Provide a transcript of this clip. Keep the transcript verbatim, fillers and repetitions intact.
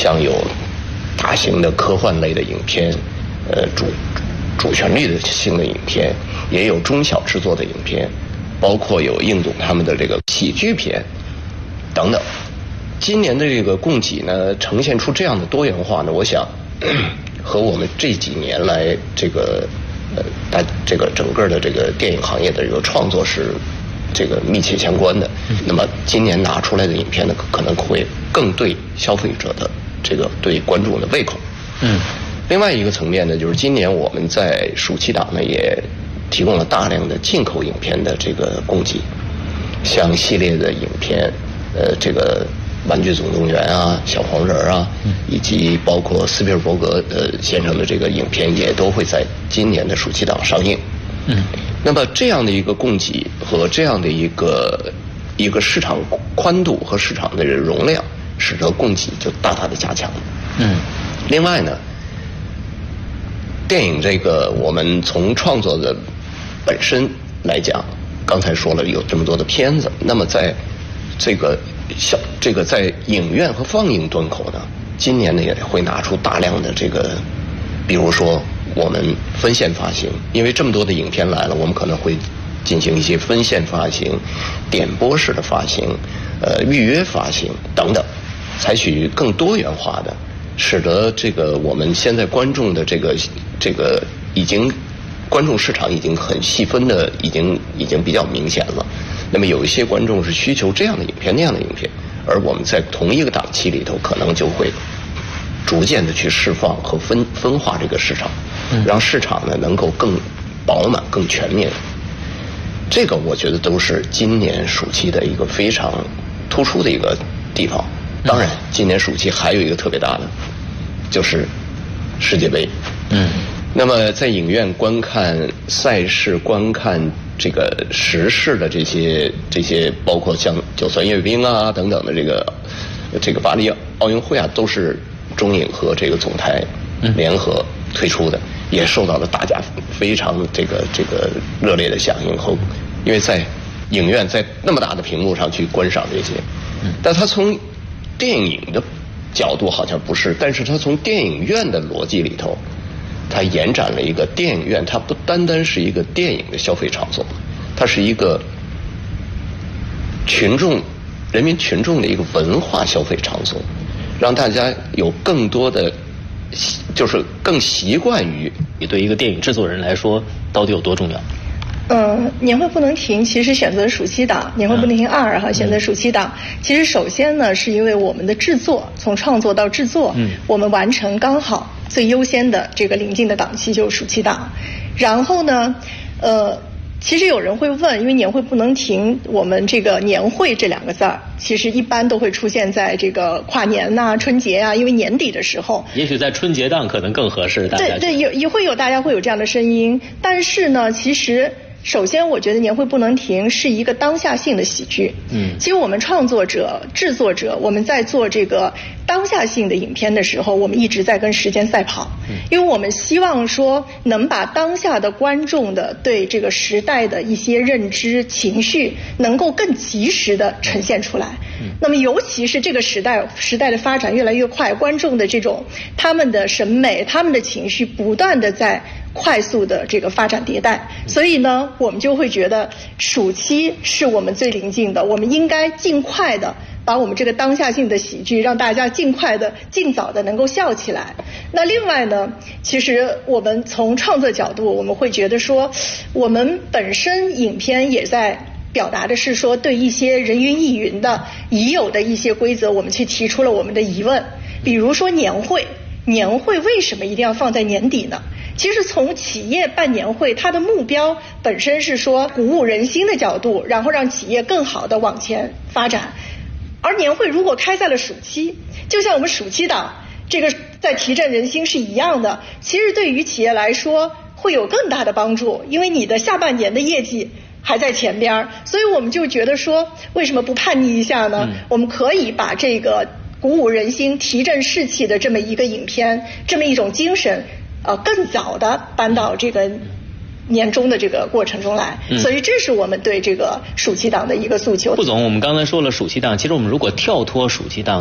像有大型的科幻类的影片，呃，主主旋律的性的影片，也有中小制作的影片，包括有应总他们的这个喜剧片等等。今年的这个供给呢，呈现出这样的多元化呢，我想和我们这几年来这个呃大这个整个的这个电影行业的这个创作是这个密切相关的。那么今年拿出来的影片呢，可能会更对消费者的这个对观众的胃口。嗯。另外一个层面呢，就是今年我们在暑期档呢也提供了大量的进口影片的这个供给，像系列的影片，呃，这个《玩具总动员》啊，《小黄人》啊，以及包括斯皮尔伯格呃先生的这个影片，也都会在今年的暑期档上映。嗯，那么这样的一个供给和这样的一个一个市场宽度和市场的容量，使得供给就大大的加强。嗯，另外呢，电影这个我们从创作的本身来讲，刚才说了有这么多的片子，那么在这个小这个在影院和放映端口呢，今年呢也会拿出大量的这个，比如说我们分线发行，因为这么多的影片来了，我们可能会进行一些分线发行、点播式的发行、呃预约发行等等，采取更多元化的，使得这个我们现在观众的这个这个已经观众市场已经很细分的，已经已经比较明显了。那么有一些观众是需求这样的影片那样的影片，而我们在同一个档期里头，可能就会逐渐的去释放和分分化这个市场，让市场呢能够更饱满、更全面。这个我觉得都是今年暑期的一个非常突出的一个地方。当然，今年暑期还有一个特别大的，就是世界杯。嗯。那么在影院观看赛事、观看这个时事的这些这些，包括像九三阅兵啊等等的这个这个巴黎奥运会啊，都是中影和这个总台联合推出的，也受到了大家非常这个这个热烈的响应和，因为在影院在那么大的屏幕上去观赏这些，但他从电影的角度好像不是，但是他从电影院的逻辑里头，它延展了一个电影院，它不单单是一个电影的消费场所，它是一个群众、人民群众的一个文化消费场所，让大家有更多的，就是更习惯于。 你对一个电影制作人来说，到底有多重要？ 嗯，年会不能停，其实选择暑期档，年会不能停二哈，选择暑期档。其实首先呢，是因为我们的制作，从创作到制作，嗯，我们完成刚好最优先的这个临近的档期就是暑期档。然后呢，呃，其实有人会问，因为年会不能停，我们这个年会这两个字儿，其实一般都会出现在这个跨年呐、啊、春节啊，因为年底的时候， 也许在春节档可能更合适。大家对对，有也会有大家会有这样的声音，但是呢，其实。首先，我觉得年会不能停是一个当下性的喜剧。嗯，其实我们创作者、制作者，我们在做这个当下性的影片的时候，我们一直在跟时间赛跑。嗯，因为我们希望说能把当下的观众的对这个时代的一些认知、情绪，能够更及时的呈现出来。嗯，那么尤其是这个时代，时代的发展越来越快，观众的这种他们的审美、他们的情绪不断的在快速的这个发展迭代，所以呢，我们就会觉得暑期是我们最临近的，我们应该尽快的把我们这个当下性的喜剧，让大家尽快的、尽早的能够笑起来。那另外呢，其实我们从创作角度，我们会觉得说，我们本身影片也在表达的是说，对一些人云亦云的已有的一些规则，我们去提出了我们的疑问。比如说年会，年会为什么一定要放在年底呢？其实从企业办年会，它的目标本身是说鼓舞人心的角度，然后让企业更好的往前发展。而年会如果开在了暑期，就像我们暑期档这个在提振人心是一样的，其实对于企业来说会有更大的帮助，因为你的下半年的业绩还在前边，所以我们就觉得说，为什么不叛逆一下呢？嗯、我们可以把这个鼓舞人心、提振士气的这么一个影片，这么一种精神。呃，更早的搬到这个年终的这个过程中来，嗯、所以这是我们对这个暑期档的一个诉求。 副总，我们刚才说了暑期档，其实我们如果跳脱暑期档。